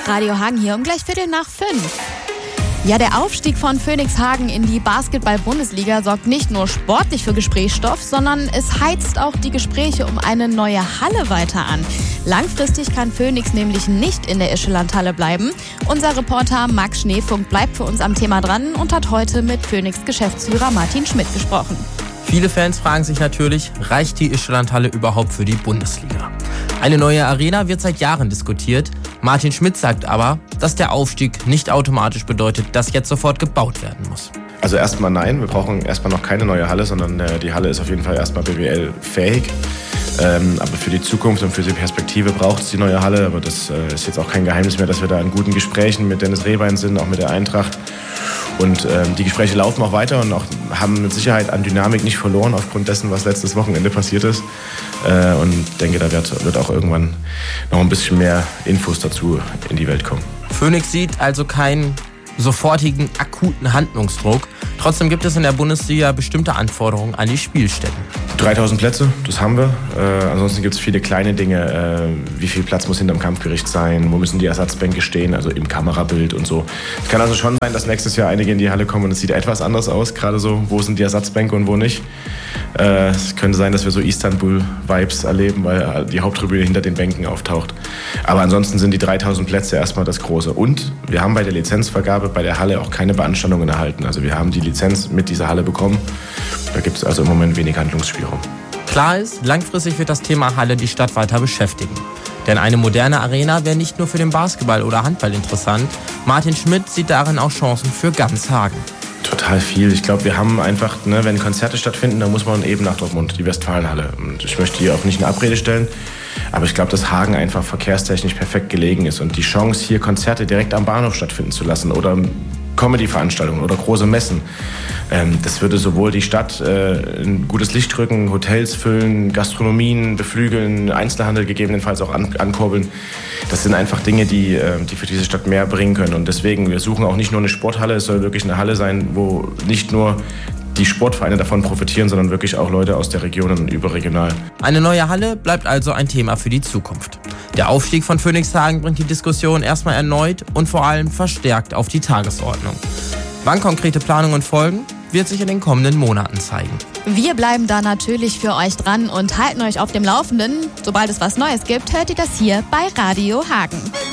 Radio Hagen hier um gleich 5:15. Ja, der Aufstieg von Phönix Hagen in die Basketball-Bundesliga sorgt nicht nur sportlich für Gesprächsstoff, sondern es heizt auch die Gespräche um eine neue Halle weiter an. Langfristig kann Phönix nämlich nicht in der Ischelandhalle bleiben. Unser Reporter Max Schneefunk bleibt für uns am Thema dran und hat heute mit Phönix-Geschäftsführer Martin Schmidt gesprochen. Viele Fans fragen sich natürlich, reicht die Ischelandhalle überhaupt für die Bundesliga? Eine neue Arena wird seit Jahren diskutiert. Martin Schmidt sagt aber, dass der Aufstieg nicht automatisch bedeutet, dass jetzt sofort gebaut werden muss. Also erstmal nein, wir brauchen erstmal noch keine neue Halle, sondern die Halle ist auf jeden Fall erstmal BWL-fähig. Aber für die Zukunft und für die Perspektive braucht es die neue Halle. Aber das ist jetzt auch kein Geheimnis mehr, dass wir da in guten Gesprächen mit Dennis Rehbein sind, auch mit der Eintracht. Und die Gespräche laufen auch weiter und auch haben mit Sicherheit an Dynamik nicht verloren aufgrund dessen, was letztes Wochenende passiert ist. Und denke, da wird auch irgendwann noch ein bisschen mehr Infos dazu in die Welt kommen. Phönix sieht also keinen sofortigen, akuten Handlungsdruck. Trotzdem gibt es in der Bundesliga bestimmte Anforderungen an die Spielstätten. 3000 Plätze, das haben wir. Ansonsten gibt es viele kleine Dinge. Wie viel Platz muss hinterm Kampfgericht sein? Wo müssen die Ersatzbänke stehen? Also im Kamerabild und so. Es kann also schon sein, dass nächstes Jahr einige in die Halle kommen und es sieht etwas anders aus. Gerade so, wo sind die Ersatzbänke und wo nicht. Es könnte sein, dass wir so Istanbul-Vibes erleben, weil die Haupttribüne hinter den Bänken auftaucht. Aber ansonsten sind die 3000 Plätze erstmal das Große. Und wir haben bei der Lizenzvergabe bei der Halle auch keine Beanstandungen erhalten. Also wir haben die Lizenz mit dieser Halle bekommen. Da gibt es also im Moment wenig Handlungsspielraum. Klar ist, langfristig wird das Thema Halle die Stadt weiter beschäftigen. Denn eine moderne Arena wäre nicht nur für den Basketball oder Handball interessant. Martin Schmidt sieht darin auch Chancen für ganz Hagen. Total viel. Ich glaube, wir haben einfach, wenn Konzerte stattfinden, dann muss man eben nach Dortmund, die Westfalenhalle. Und ich möchte hier auch nicht in Abrede stellen, aber ich glaube, dass Hagen einfach verkehrstechnisch perfekt gelegen ist. Und die Chance, hier Konzerte direkt am Bahnhof stattfinden zu lassen oder Comedy-Veranstaltungen oder große Messen, das würde sowohl die Stadt ein gutes Licht rücken, Hotels füllen, Gastronomien beflügeln, Einzelhandel gegebenenfalls auch ankurbeln. Das sind einfach Dinge, die für diese Stadt mehr bringen können. Und deswegen, wir suchen auch nicht nur eine Sporthalle, es soll wirklich eine Halle sein, wo nicht nur die Sportvereine davon profitieren, sondern wirklich auch Leute aus der Region und überregional. Eine neue Halle bleibt also ein Thema für die Zukunft. Der Aufstieg von Phönix Hagen bringt die Diskussion erstmal erneut und vor allem verstärkt auf die Tagesordnung. Wann konkrete Planungen folgen, wird sich in den kommenden Monaten zeigen. Wir bleiben da natürlich für euch dran und halten euch auf dem Laufenden. Sobald es was Neues gibt, hört ihr das hier bei Radio Hagen.